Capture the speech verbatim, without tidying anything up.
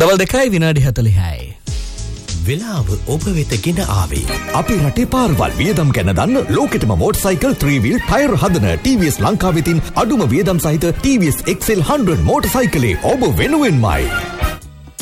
දවල් දෙකයි විනාඩි හතළිහයි. වෙලාව ඔබ වෙත ගෙන ආවේ. අපේ රටේ පාරවල් වියදම් ගැන දන්න ලෝකෙටම මෝටර්සයිකල් three wheel ටයර් හදන T V S ලංකාවෙතින් අඩුම වියදම් සහිත T V S X L one hundred මෝටර්සයිකලේ ඔබ වෙනුවෙන්මයි.